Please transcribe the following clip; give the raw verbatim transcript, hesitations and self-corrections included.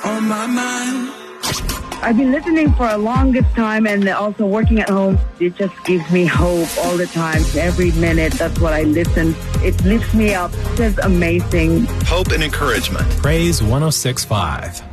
On my mind. I've been listening for a longest time and also working at home. It just gives me hope all the time. Every minute, that's what I listen. It lifts me up. It's just amazing. Hope and encouragement. Praise one oh six point five.